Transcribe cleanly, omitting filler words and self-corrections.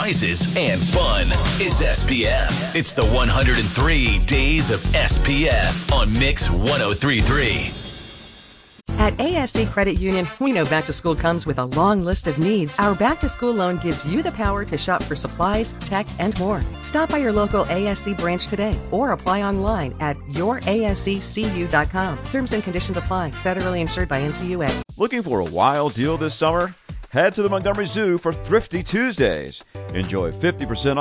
prizes, and fun. It's SPF. It's the 103 Days of SPF on Mix 103.3. At ASC Credit Union, we know back to school comes with a long list of needs. Our back to school loan gives you the power to shop for supplies, tech, and more. Stop by your local ASC branch today or apply online at yourasccu.com. Terms and conditions apply. Federally insured by NCUA. Looking for a wild deal this summer? Head to the Montgomery Zoo for Thrifty Tuesdays. Enjoy 50%